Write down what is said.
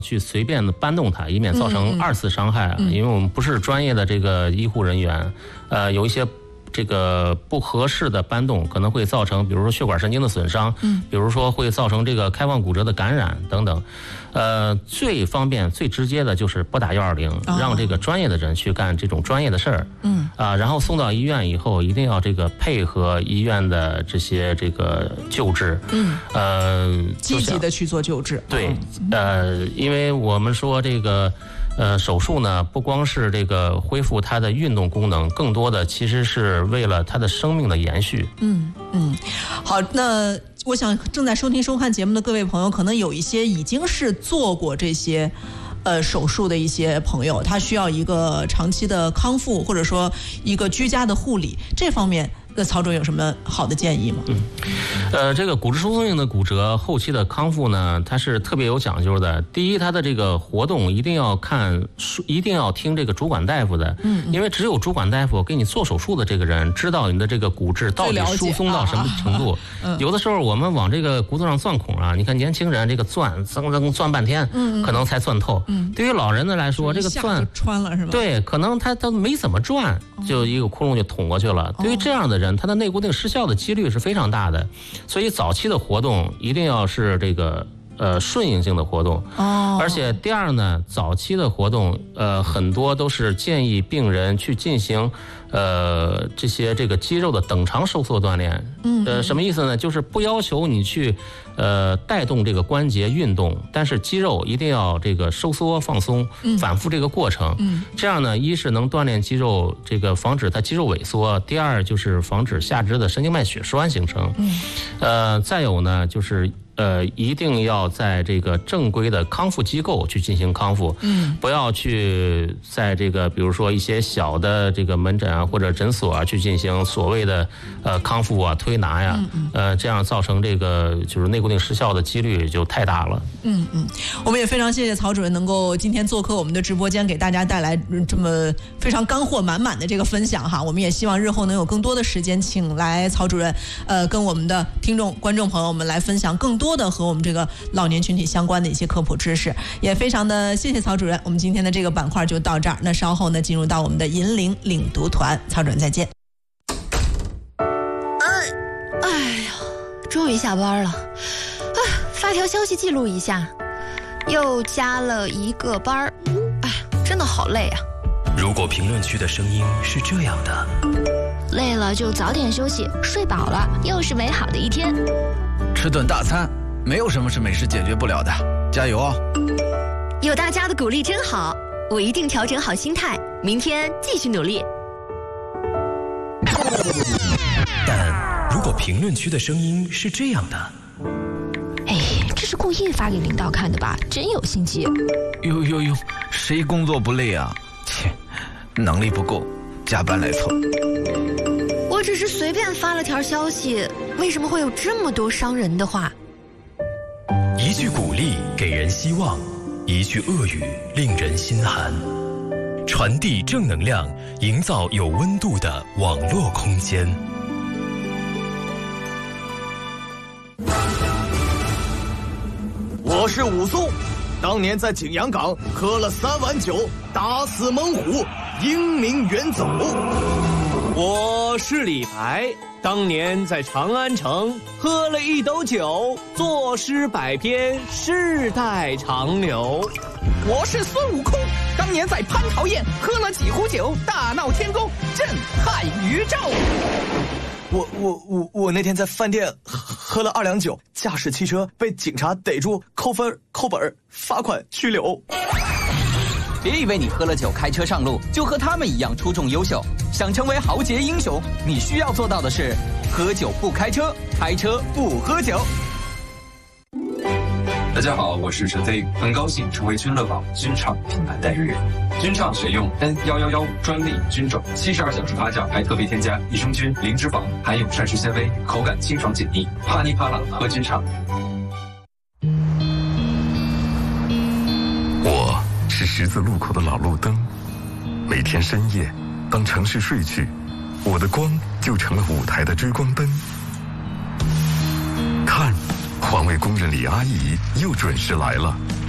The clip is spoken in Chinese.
去随便的搬动它，以免造成二次伤害啊。因为我们不是专业的这个医护人员，有一些这个不合适的搬动可能会造成，比如说血管神经的损伤，比如说会造成这个开放骨折的感染等等。最方便、最直接的就是拨打120，让这个专业的人去干这种专业的事儿。然后送到医院以后，一定要这个配合医院的这些这个救治。 积极的去做救治。 对，因为我们说这个。手术呢，不光是这个恢复它的运动功能，更多的其实是为了它的生命的延续。 好，那我想正在收听收看节目的各位朋友，可能有一些已经是做过这些手术的一些朋友，他需要一个长期的康复，或者说一个居家的护理，这方面曹主任有什么好的建议吗？ 这个骨质疏松性的骨折后期的康复呢，它是特别有讲究的。第一，它的这个活动一定要听这个主管大夫的，因为只有主管大夫给你做手术的这个人知道你的这个骨质到底疏松到什么程度。有的时候我们往这个骨头上钻孔啊，你看年轻人这个钻半天，可能才钻透。对于老人的来说，这个钻穿了是吧？ 对，可能他没怎么转，就一个窟窿就捅过去了。对于这样的人，他的内固定失效的几率是非常大的。所以早期的活动一定要是这个顺应性的活动。而且第二呢，早期的活动很多都是建议病人去进行这些这个肌肉的等长收缩锻炼。什么意思呢？就是不要求你去带动这个关节运动，但是肌肉一定要这个收缩放松，反复这个过程。这样呢，一是能锻炼肌肉，这个防止它肌肉萎缩；第二就是防止下肢的神经脉血栓形成。再有呢，就是一定要在这个正规的康复机构去进行康复，不要去在这个比如说一些小的这个门诊啊或者诊所啊去进行所谓的康复啊推拿呀，这样造成这个就是内固定失效的几率就太大了。 我们也非常谢谢曹主任能够今天做客我们的直播间，给大家带来这么非常干货满满的这个分享哈。我们也希望日后能有更多的时间，请来曹主任跟我们的听众观众朋友们来分享更多的和我们这个老年群体相关的一些科普知识。也非常的谢谢曹主任，我们今天的这个板块就到这儿。那稍后呢，进入到我们的银领领读团，曹主任再见。 终于下班了，发条消息记录一下，又加了一个班，真的好累啊。 如果评论区的声音是这样的， 累了就早点休息，睡饱了又是美好的一天。 吃顿大餐，没有什么是美食解决不了的，加油哦！ 有大家的鼓励真好，我一定调整好心态，明天继续努力。 但如果评论区的声音是这样的， 这是故意发给领导看的吧？真有心机。 哟，谁工作不累啊？切，能力不够，加班来凑。 我只是随便发了条消息，为什么会有这么多伤人的话？ 一句鼓励给人希望，一句恶语令人心寒。传递正能量，营造有温度的网络空间。 我是武松，当年在景阳冈喝了3碗酒，打死猛虎，英名远走。 我是李白，当年在长安城喝了1斗酒，作诗百篇，世代长流。 我是孙悟空，当年在蟠桃宴喝了几壶酒，大闹天宫，震撼宇宙。 我那天在饭店喝了2两酒，驾驶汽车被警察逮住，扣分、扣本、罚款、拘留。 别以为你喝了酒开车上路就和他们一样出众优秀，想成为豪杰英雄，你需要做到的是喝酒不开车，开车不喝酒。 大家好，我是陈飞，很高兴成为君乐宝君畅品牌代言人。君畅选用 N111专利菌种，72小时发酵，还特别添加益生菌、零脂肪，含有膳食纤维，口感清爽解腻，啪哩啪啦喝君畅。 我是十字路口的老路灯，每天深夜，当城市睡去，我的光就成了舞台的追光灯。看，环卫工人李阿姨又准时来了。